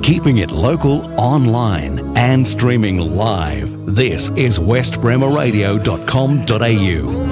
keeping it local online and streaming live. This is westbremerradio.com.au.